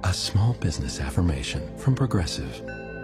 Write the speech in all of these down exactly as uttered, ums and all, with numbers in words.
A small business affirmation from Progressive.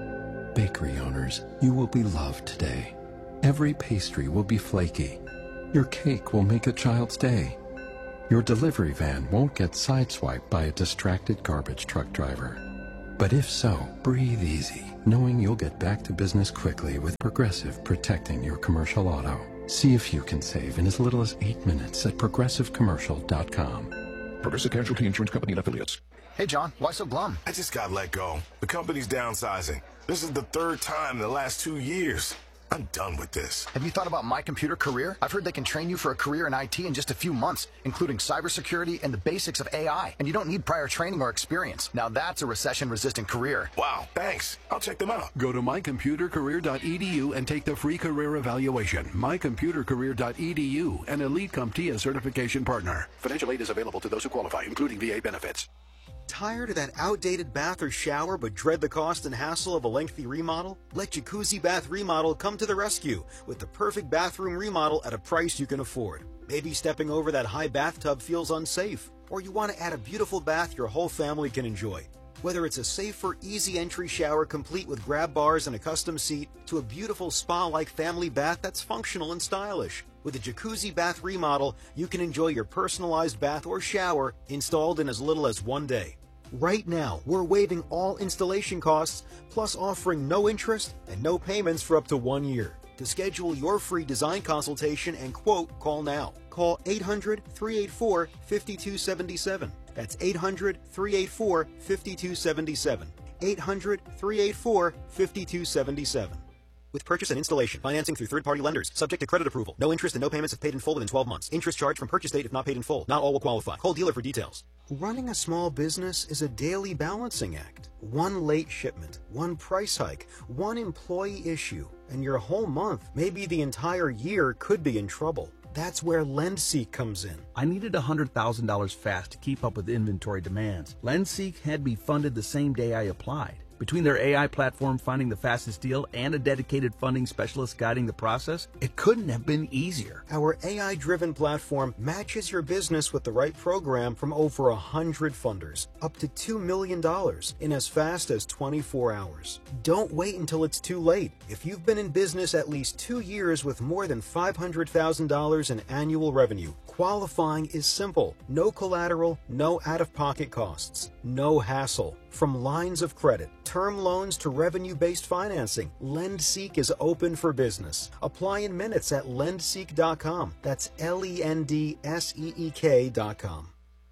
Bakery owners, you will be loved today. Every pastry will be flaky. Your cake will make a child's day. Your delivery van won't get sideswiped by a distracted garbage truck driver. But if so, breathe easy, knowing you'll get back to business quickly with Progressive protecting your commercial auto. See if you can save in as little as eight minutes at progressive commercial dot com. Progressive Casualty Insurance Company and Affiliates. Hey, John, why so glum? I just got let go. The company's downsizing. This is the third time in the last two years. I'm done with this. Have you thought about My Computer Career? I've heard they can train you for a career in I T in just a few months, including cybersecurity and the basics of A I. And you don't need prior training or experience. Now that's a recession-resistant career. Wow, thanks. I'll check them out. Go to my computer career dot e d u and take the free career evaluation. my computer career dot e d u, an Elite CompTIA certification partner. Financial aid is available to those who qualify, including V A benefits. Tired of that outdated bath or shower but dread the cost and hassle of a lengthy remodel? Let Jacuzzi Bath Remodel come to the rescue with the perfect bathroom remodel at a price you can afford. Maybe stepping over that high bathtub feels unsafe, or you want to add a beautiful bath your whole family can enjoy. Whether it's a safer, easy entry shower complete with grab bars and a custom seat, to a beautiful spa-like family bath that's functional and stylish. With a Jacuzzi Bath Remodel, you can enjoy your personalized bath or shower installed in as little as one day. Right now, we're waiving all installation costs, plus offering no interest and no payments for up to one year. To schedule your free design consultation and quote, call now. Call eight hundred, three eight four, five two seven seven. That's eight hundred, three eight four, five two seven seven. eight hundred, three eight four, five two seven seven. With purchase and installation, financing through third-party lenders, subject to credit approval. No interest and no payments if paid in full within twelve months. Interest charged from purchase date if not paid in full. Not all will qualify. Call dealer for details. Running a small business is a daily balancing act. One late shipment, one price hike, one employee issue, and your whole month, maybe the entire year, could be in trouble. That's where LendSeek comes in. I needed one hundred thousand dollars fast to keep up with inventory demands. LendSeek had me funded the same day I applied. Between their A I platform finding the fastest deal and a dedicated funding specialist guiding the process, it couldn't have been easier. Our A I-driven platform matches your business with the right program from over one hundred funders, up to two million dollars in as fast as twenty-four hours. Don't wait until it's too late. If you've been in business at least two years with more than five hundred thousand dollars in annual revenue, qualifying is simple. No collateral, no out-of-pocket costs, no hassle. From lines of credit, term loans to revenue-based financing, LendSeek is open for business. Apply in minutes at lendseek dot com. That's L E N D S E E K dot com.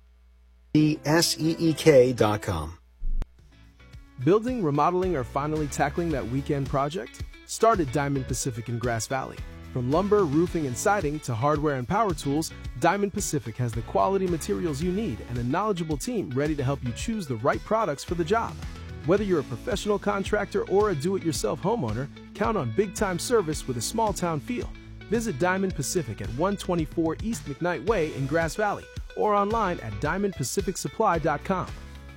S E E K dot com. Building, remodeling, or finally tackling that weekend project? Start at Diamond Pacific in Grass Valley. From lumber, roofing, and siding to hardware and power tools, Diamond Pacific has the quality materials you need and a knowledgeable team ready to help you choose the right products for the job. Whether you're a professional contractor or a do-it-yourself homeowner, count on big-time service with a small-town feel. Visit Diamond Pacific at one twenty-four East McKnight Way in Grass Valley or online at diamond pacific supply dot com.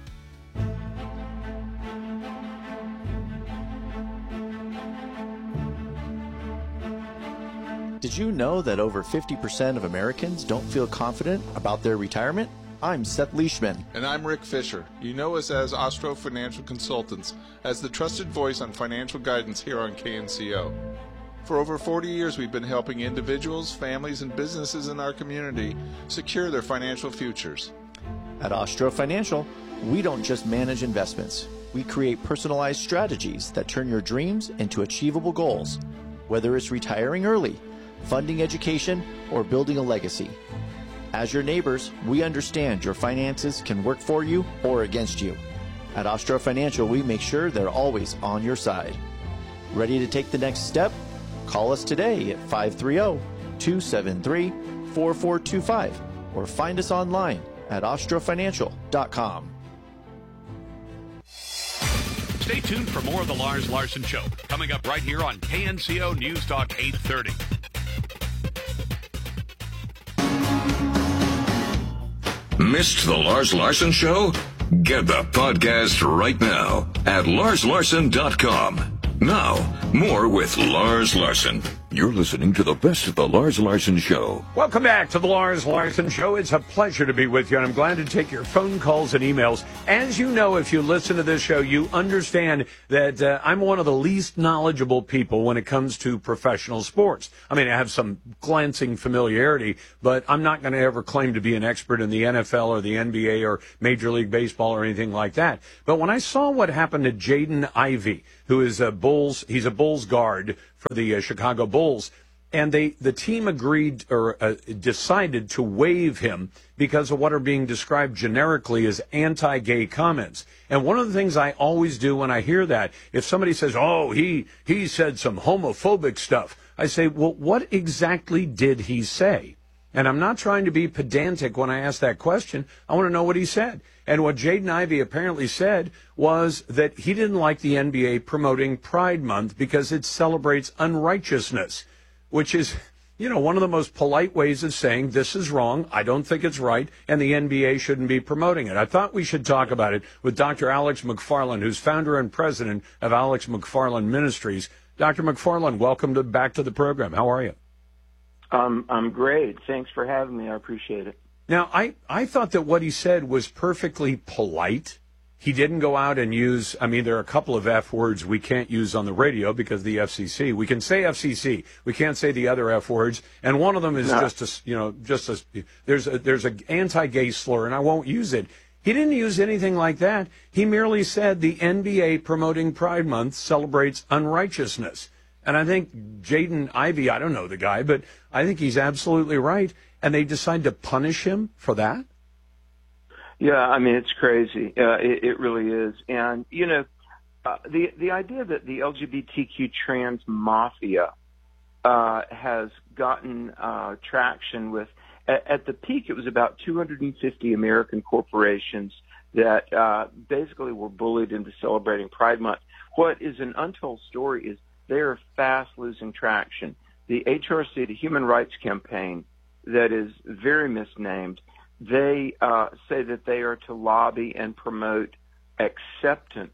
Did you know that over fifty percent of Americans don't feel confident about their retirement? I'm Seth Leishman. And I'm Rick Fisher. You know us as Ostro Financial Consultants, as the trusted voice on financial guidance here on K N C O. For over forty years, we've been helping individuals, families, and businesses in our community secure their financial futures. At Ostro Financial, we don't just manage investments. We create personalized strategies that turn your dreams into achievable goals, whether it's retiring early, funding education, or building a legacy. As your neighbors, we understand your finances can work for you or against you. At Ostro Financial, we make sure they're always on your side. Ready to take the next step? Call us today at five three zero, two seven three, four four two five or find us online at ostro financial dot com. Stay tuned for more of the Lars Larson Show, coming up right here on K N C O News Talk eight thirty. Missed the Lars Larson Show? Get the podcast right now at lars larson dot com. Now, more with Lars Larson. You're listening to the best of the Lars Larson Show. Welcome back to the Lars Larson Show. It's a pleasure to be with you, and I'm glad to take your phone calls and emails. As you know, if you listen to this show, you understand that uh, I'm one of the least knowledgeable people when it comes to professional sports. I mean, I have some glancing familiarity, but I'm not going to ever claim to be an expert in the N F L or the N B A or Major League Baseball or anything like that. But when I saw what happened to Jaden Ivey, who is a Bulls, he's a Bulls guard for the uh, Chicago Bulls, and they the team agreed or uh, decided to waive him because of what are being described generically as anti-gay comments. And one of the things I always do when I hear that, if somebody says, oh, he he said some homophobic stuff, I say, well, what exactly did he say? And I'm not trying to be pedantic when I ask that question. I want to know what he said. And what Jaden Ivey apparently said was that he didn't like the N B A promoting Pride Month because it celebrates unrighteousness, which is, you know, one of the most polite ways of saying this is wrong, I don't think it's right, and the N B A shouldn't be promoting it. I thought we should talk about it with Doctor Alex McFarland, who's founder and president of Alex McFarland Ministries. Doctor McFarland, welcome to, back to the program. How are you? Um, I'm great. Thanks for having me. I appreciate it. Now, I, I thought that what he said was perfectly polite. He didn't go out and use, I mean, there are a couple of F words we can't use on the radio because of the F C C. We can say F C C. We can't say the other F words. And one of them is no. just a, you know, just a, there's a, there's an anti-gay slur, and I won't use it. He didn't use anything like that. He merely said the N B A promoting Pride Month celebrates unrighteousness. And I think Jaden Ivey, I don't know the guy, but I think he's absolutely right. And they decide to punish him for that? Yeah, I mean, it's crazy. Uh, it, it really is. And, you know, uh, the the idea that the L G B T Q trans mafia uh, has gotten uh, traction with, at, at the peak, it was about two hundred fifty American corporations that uh, basically were bullied into celebrating Pride Month. What is an untold story is they are fast losing traction. The H R C, the Human Rights Campaign, that is very misnamed, they uh, say that they are to lobby and promote acceptance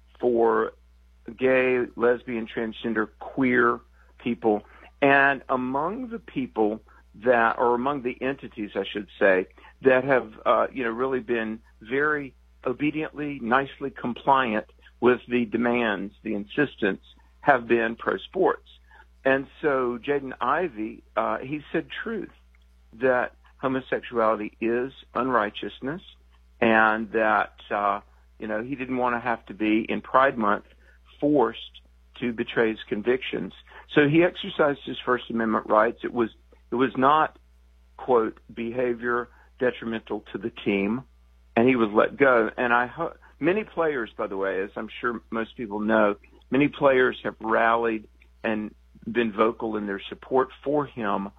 for gay, lesbian, transgender, queer people. And among the people that, or among the entities, I should say, that have, uh, you know, really been very obediently, nicely compliant with the demands, the insistence, have been pro sports. And so Jaden Ivey, uh, he said truth, that homosexuality is unrighteousness, and that, uh, you know, he didn't want to have to be in Pride Month forced to betray his convictions. So he exercised his First Amendment rights. It was, it was not, quote, behavior detrimental to the team, and he was let go. And I hope, many players, by the way, as I'm sure most people know, many players have rallied and been vocal in their support for him.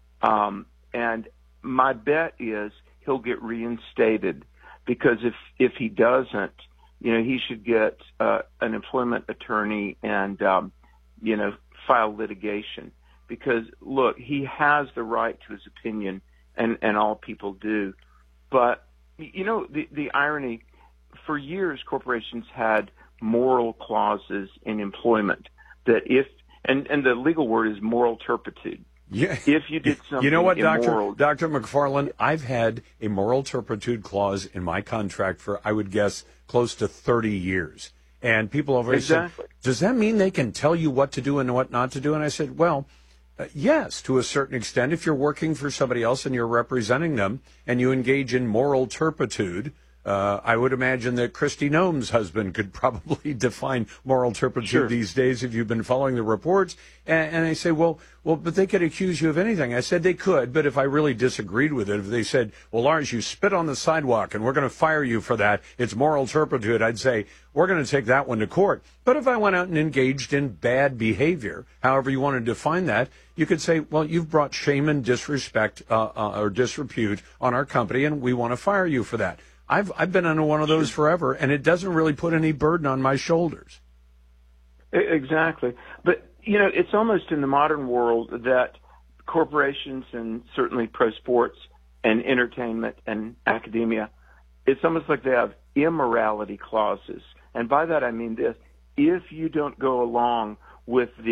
Um, and my bet is he'll get reinstated, because if, if he doesn't, you know, he should get uh, an employment attorney and, um, you know, file litigation. Because, look, he has the right to his opinion, and, and all people do. But, you know, the, the irony, for years corporations had moral clauses in employment that if, and, and the legal word is moral turpitude. Yeah. If you did something you know what, immoral, Doctor Doctor McFarland, I've had a moral turpitude clause in my contract for, I would guess, close to thirty years. And people have always exactly. said, does that mean they can tell you what to do and what not to do? And I said, well, uh, yes, to a certain extent. If you're working for somebody else and you're representing them and you engage in moral turpitude, Uh, I would imagine that Kristi Noem's husband could probably define moral turpitude sure. these days if you've been following the reports. And, and I say, well, well, but they could accuse you of anything. I said they could, but if I really disagreed with it, if they said, well, Lars, you spit on the sidewalk and we're going to fire you for that, it's moral turpitude, I'd say, we're going to take that one to court. But if I went out and engaged in bad behavior, however you want to define that, you could say, well, you've brought shame and disrespect uh, uh, or disrepute on our company, and we want to fire you for that. I've I've been under one of those forever, and it doesn't really put any burden on my shoulders. Exactly. But, you know, it's almost in the modern world that corporations and certainly pro sports and entertainment and academia, it's almost like they have immorality clauses. And by that I mean this: if you don't go along with the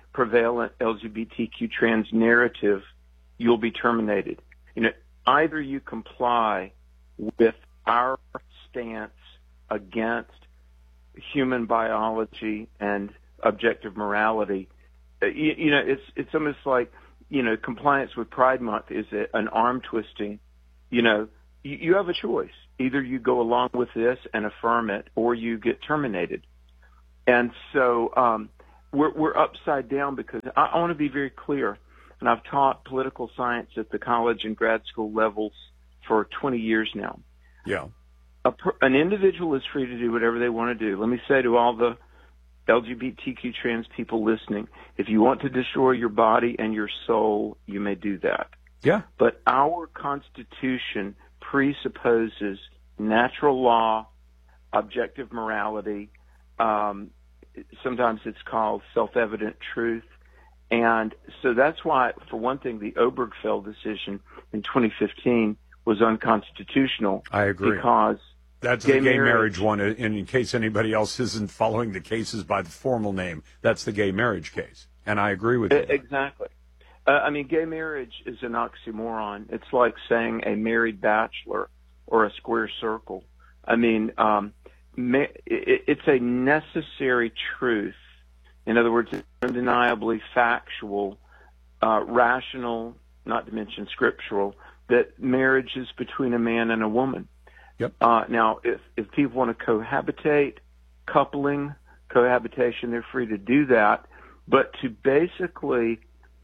prevalent L G B T Q trans narrative, you'll be terminated. You know, either you comply with our stance against human biology and objective morality. You, you know, it's it's almost like, you know, compliance with Pride Month is a, an arm twisting. You know, you, you have a choice. Either you go along with this and affirm it, or you get terminated. And so um, we're, we're upside down because I, I want to be very clear. And I've taught political science at the college and grad school levels for twenty years now. Yeah. A per, an individual is free to do whatever they want to do. Let me say to all the L G B T Q trans people listening, if you want to destroy your body and your soul, you may do that. Yeah. But our Constitution presupposes natural law, objective morality. Um, sometimes it's called self-evident truth. And so that's why, for one thing, the Obergefell decision in twenty fifteen was unconstitutional. I agree. Because that's gay the gay marriage, marriage one. And in case anybody else isn't following the cases by the formal name, that's the gay marriage case. And I agree with you. Exactly. Uh, I mean, gay marriage is an oxymoron. It's like saying a married bachelor or a square circle. I mean, um, ma- it, it's a necessary truth. In other words, it's undeniably factual, uh, rational, not to mention scriptural, that marriage is between a man and a woman. Yep. Uh, now, if, if people want to cohabitate, coupling, cohabitation, they're free to do that. But to basically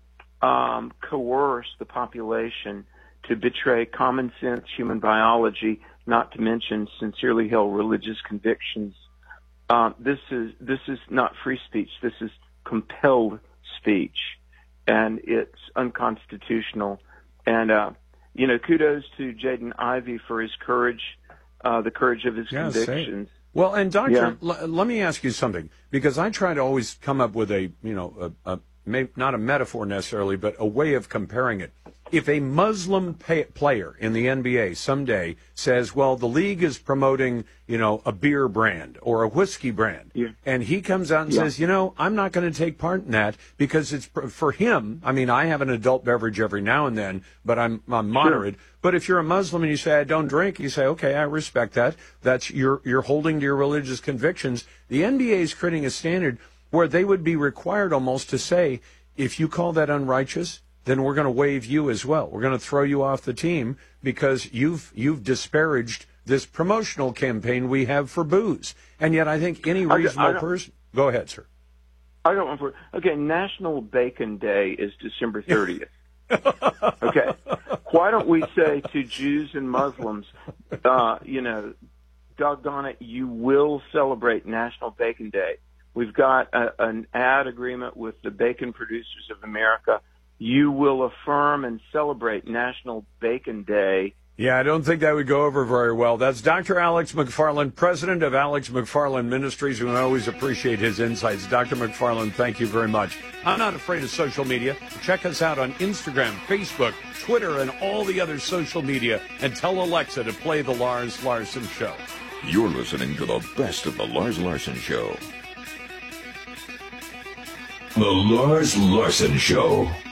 um, coerce the population to betray common sense human biology, not to mention sincerely held religious convictions, Um, this is this is not free speech. This is compelled speech, and it's unconstitutional. And uh, you know, kudos to Jaden Ivey for his courage, uh, the courage of his yeah, convictions. Well, and Doctor, yeah. l- let me ask you something, because I try to always come up with a, you know, a, a may, not a metaphor necessarily, but a way of comparing it. If a Muslim pay, player in the N B A someday says, well, the league is promoting, you know, a beer brand or a whiskey brand, yeah. and he comes out and yeah. says, you know, I'm not going to take part in that because it's for him. I mean, I have an adult beverage every now and then, but I'm, I'm moderate. Sure. But if you're a Muslim and you say, I don't drink, you say, okay, I respect that. That's you're, you're holding to your religious convictions. The N B A is creating a standard where they would be required almost to say, if you call that unrighteous, then we're going to waive you as well. We're going to throw you off the team because you've you've disparaged this promotional campaign we have for booze. And yet I think any reasonable person... Go ahead, sir. I don't want to... Okay, National Bacon Day is December thirtieth. Okay. Why don't we say to Jews and Muslims, uh, you know, doggone it, you will celebrate National Bacon Day. We've got a, an ad agreement with the Bacon Producers of America. You will affirm and celebrate National Bacon Day. Yeah, I don't think that would go over very well. That's Doctor Alex McFarland, president of Alex McFarland Ministries, and I always appreciate his insights. Doctor McFarland, thank you very much. I'm not afraid of social media. Check us out on Instagram, Facebook, Twitter, and all the other social media, and tell Alexa to play The Lars Larson Show. You're listening to the best of The Lars Larson Show. The Lars Larson Show.